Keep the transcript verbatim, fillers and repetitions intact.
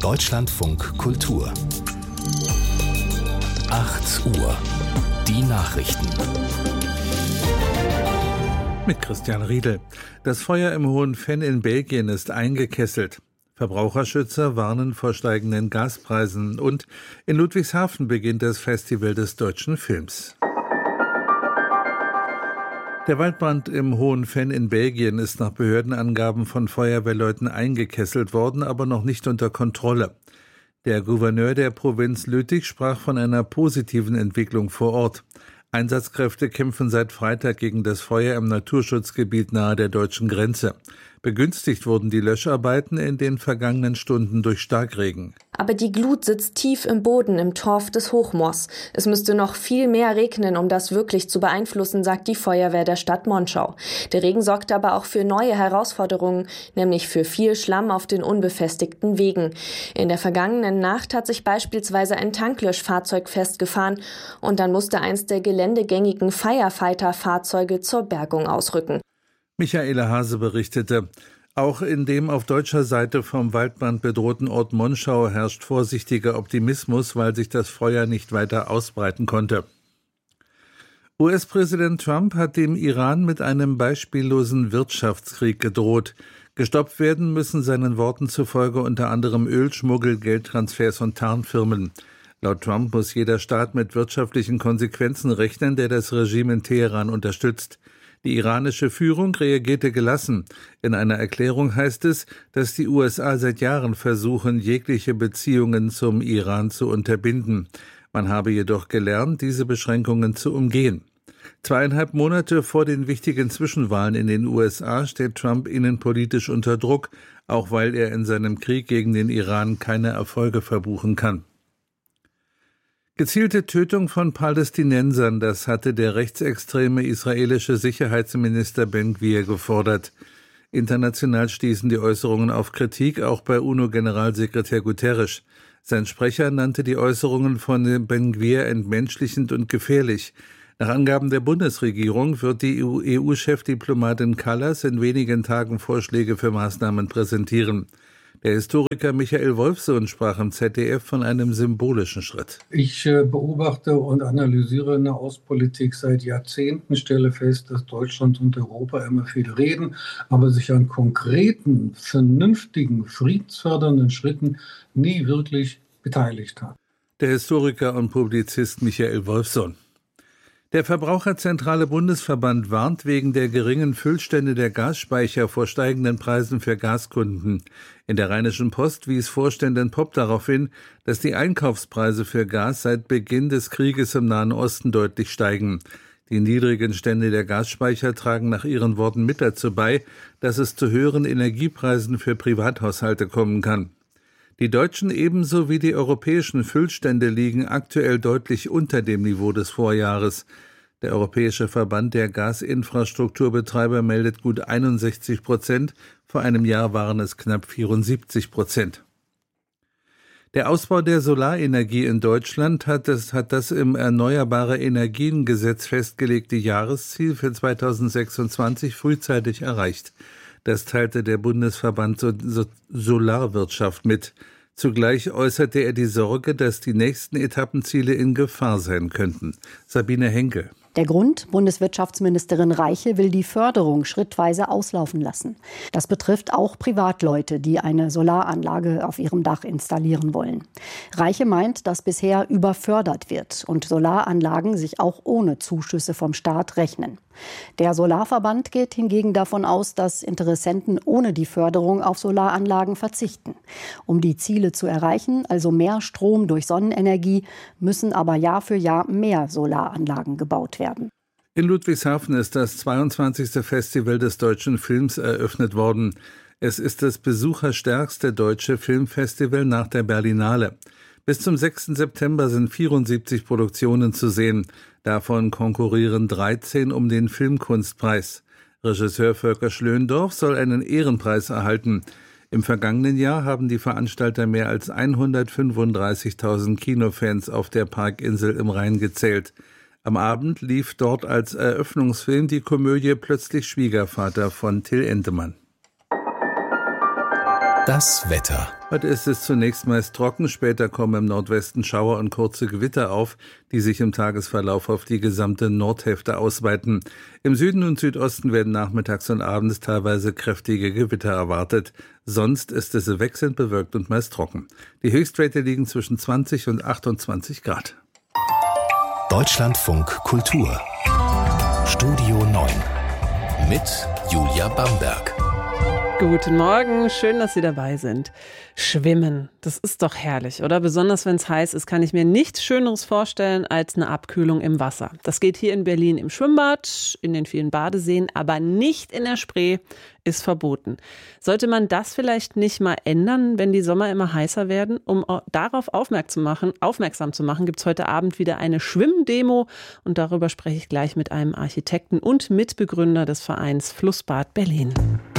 Deutschlandfunk Kultur. acht Uhr. Die Nachrichten. Mit Christian Riedel. Das Feuer im Hohen Venn in Belgien ist eingekesselt. Verbraucherschützer warnen vor steigenden Gaspreisen. Und in Ludwigshafen beginnt das Festival des deutschen Films. Der Waldbrand im Hohen Venn in Belgien ist nach Behördenangaben von Feuerwehrleuten eingekesselt worden, aber noch nicht unter Kontrolle. Der Gouverneur der Provinz Lüttich sprach von einer positiven Entwicklung vor Ort. Einsatzkräfte kämpfen seit Freitag gegen das Feuer im Naturschutzgebiet nahe der deutschen Grenze. Begünstigt wurden die Löscharbeiten in den vergangenen Stunden durch Starkregen. Aber die Glut sitzt tief im Boden im Torf des Hochmoors. Es müsste noch viel mehr regnen, um das wirklich zu beeinflussen, sagt die Feuerwehr der Stadt Monschau. Der Regen sorgt aber auch für neue Herausforderungen, nämlich für viel Schlamm auf den unbefestigten Wegen. In der vergangenen Nacht hat sich beispielsweise ein Tanklöschfahrzeug festgefahren und dann musste eins der geländegängigen Firefighter-Fahrzeuge zur Bergung ausrücken. Michaela Hase berichtete, auch in dem auf deutscher Seite vom Waldbrand bedrohten Ort Monschau herrscht vorsichtiger Optimismus, weil sich das Feuer nicht weiter ausbreiten konnte. U S-Präsident Trump hat dem Iran mit einem beispiellosen Wirtschaftskrieg gedroht. Gestoppt werden müssen seinen Worten zufolge unter anderem Ölschmuggel, Geldtransfers und Tarnfirmen. Laut Trump muss jeder Staat mit wirtschaftlichen Konsequenzen rechnen, der das Regime in Teheran unterstützt. Die iranische Führung reagierte gelassen. In einer Erklärung heißt es, dass die U S A seit Jahren versuchen, jegliche Beziehungen zum Iran zu unterbinden. Man habe jedoch gelernt, diese Beschränkungen zu umgehen. Zweieinhalb Monate vor den wichtigen Zwischenwahlen in den U S A steht Trump innenpolitisch unter Druck, auch weil er in seinem Krieg gegen den Iran keine Erfolge verbuchen kann. Gezielte Tötung von Palästinensern, das hatte der rechtsextreme israelische Sicherheitsminister Ben-Gvir gefordert. International stießen die Äußerungen auf Kritik, auch bei UNO-Generalsekretär Guterres. Sein Sprecher nannte die Äußerungen von Ben-Gvir entmenschlichend und gefährlich. Nach Angaben der Bundesregierung wird die E U-Chefdiplomatin Kallas in wenigen Tagen Vorschläge für Maßnahmen präsentieren. Der Historiker Michael Wolfsohn sprach im Z D F von einem symbolischen Schritt. Ich äh, beobachte und analysiere eine Außenpolitik seit Jahrzehnten, stelle fest, dass Deutschland und Europa immer viel reden, aber sich an konkreten, vernünftigen, friedensfördernden Schritten nie wirklich beteiligt hat. Der Historiker und Publizist Michael Wolfsohn. Der Verbraucherzentrale Bundesverband warnt wegen der geringen Füllstände der Gasspeicher vor steigenden Preisen für Gaskunden. In der Rheinischen Post wies Vorständin Popp darauf hin, dass die Einkaufspreise für Gas seit Beginn des Krieges im Nahen Osten deutlich steigen. Die niedrigen Stände der Gasspeicher tragen nach ihren Worten mit dazu bei, dass es zu höheren Energiepreisen für Privathaushalte kommen kann. Die deutschen ebenso wie die europäischen Füllstände liegen aktuell deutlich unter dem Niveau des Vorjahres. Der Europäische Verband der Gasinfrastrukturbetreiber meldet gut einundsechzig Prozent, vor einem Jahr waren es knapp vierundsiebzig Prozent. Der Ausbau der Solarenergie in Deutschland hat das, hat das im Erneuerbare Energien-Gesetz festgelegte Jahresziel für zweitausendsechsundzwanzig frühzeitig erreicht. Das teilte der Bundesverband so- so- Solarwirtschaft mit. Zugleich äußerte er die Sorge, dass die nächsten Etappenziele in Gefahr sein könnten. Sabine Henkel. Der Grund: Bundeswirtschaftsministerin Reiche will die Förderung schrittweise auslaufen lassen. Das betrifft auch Privatleute, die eine Solaranlage auf ihrem Dach installieren wollen. Reiche meint, dass bisher überfördert wird und Solaranlagen sich auch ohne Zuschüsse vom Staat rechnen. Der Solarverband geht hingegen davon aus, dass Interessenten ohne die Förderung auf Solaranlagen verzichten. Um die Ziele zu erreichen, also mehr Strom durch Sonnenenergie, müssen aber Jahr für Jahr mehr Solaranlagen gebaut werden. In Ludwigshafen ist das zweiundzwanzigste Festival des deutschen Films eröffnet worden. Es ist das besucherstärkste deutsche Filmfestival nach der Berlinale. Bis zum sechsten September sind vierundsiebzig Produktionen zu sehen. Davon konkurrieren dreizehn um den Filmkunstpreis. Regisseur Volker Schlöndorff soll einen Ehrenpreis erhalten. Im vergangenen Jahr haben die Veranstalter mehr als hundertfünfunddreißigtausend Kinofans auf der Parkinsel im Rhein gezählt. Am Abend lief dort als Eröffnungsfilm die Komödie Plötzlich Schwiegervater von Till Entemann. Das Wetter. Heute ist es zunächst meist trocken, später kommen im Nordwesten Schauer und kurze Gewitter auf, die sich im Tagesverlauf auf die gesamte Nordhälfte ausweiten. Im Süden und Südosten werden nachmittags und abends teilweise kräftige Gewitter erwartet. Sonst ist es wechselnd bewölkt und meist trocken. Die Höchstwerte liegen zwischen zwanzig und achtundzwanzig Grad. Deutschlandfunk Kultur. Studio neun. Mit Julia Bamberg. Guten Morgen, schön, dass Sie dabei sind. Schwimmen, das ist doch herrlich, oder? Besonders wenn es heiß ist, kann ich mir nichts Schöneres vorstellen als eine Abkühlung im Wasser. Das geht hier in Berlin im Schwimmbad, in den vielen Badeseen, aber nicht in der Spree, ist verboten. Sollte man das vielleicht nicht mal ändern, wenn die Sommer immer heißer werden? Um darauf aufmerksam zu machen, aufmerksam zu machen, gibt es heute Abend wieder eine Schwimmdemo und darüber spreche ich gleich mit einem Architekten und Mitbegründer des Vereins Flussbad Berlin.